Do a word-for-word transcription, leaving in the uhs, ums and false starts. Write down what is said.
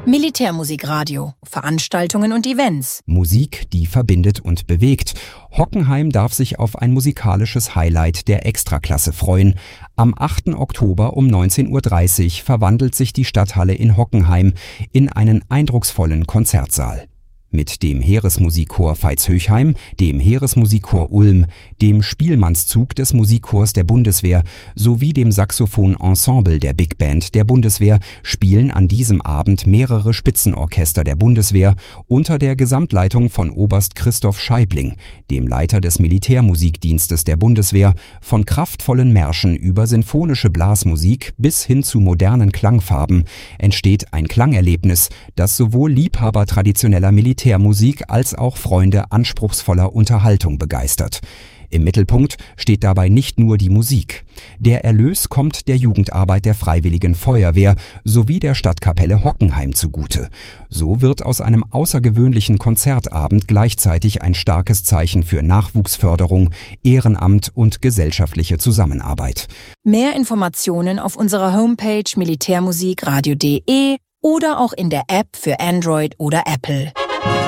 Militärmusikradio, Veranstaltungen und Events. Musik, die verbindet und bewegt. Hockenheim darf sich auf ein musikalisches Highlight der Extraklasse freuen. Am achten Oktober um neunzehn Uhr dreißig verwandelt sich die Stadthalle in Hockenheim in einen eindrucksvollen Konzertsaal. Mit dem Heeresmusikchor Veitshöchheim, dem Heeresmusikchor Ulm, dem Spielmannszug des Musikchors der Bundeswehr sowie dem Saxophon-Ensemble der Big Band der Bundeswehr spielen an diesem Abend mehrere Spitzenorchester der Bundeswehr unter der Gesamtleitung von Oberst Christoph Scheibling, dem Leiter des Militärmusikdienstes der Bundeswehr. Von kraftvollen Märschen über sinfonische Blasmusik bis hin zu modernen Klangfarben entsteht ein Klangerlebnis, das sowohl Liebhaber traditioneller Militärmusik als auch Freunde anspruchsvoller Unterhaltung begeistert. Im Mittelpunkt steht dabei nicht nur die Musik. Der Erlös kommt der Jugendarbeit der Freiwilligen Feuerwehr sowie der Stadtkapelle Hockenheim zugute. So wird aus einem außergewöhnlichen Konzertabend gleichzeitig ein starkes Zeichen für Nachwuchsförderung, Ehrenamt und gesellschaftliche Zusammenarbeit. Mehr Informationen auf unserer Homepage militärmusikradio punkt de oder auch in der App für Android oder Apple.